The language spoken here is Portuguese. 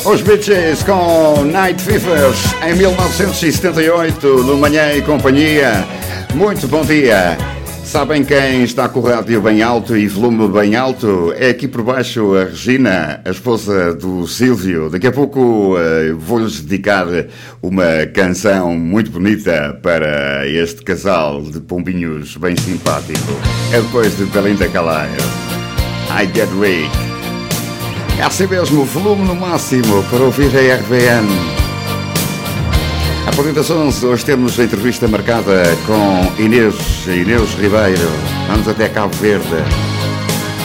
Os Bee Gees com Night Fevers em 1978, no Manhã e Companhia. Muito bom dia. Sabem quem está com o rádio bem alto e volume bem alto? É aqui por baixo a Regina, a esposa do Silvio. Daqui a pouco vou-lhes dedicar uma canção muito bonita para este casal de pombinhos bem simpático. É depois de Belinda Carlisle. I Get Weak. É assim mesmo, volume no máximo para ouvir a RVN. A apresentação, hoje temos a entrevista marcada com Inês Ribeiro. Vamos até Cabo Verde.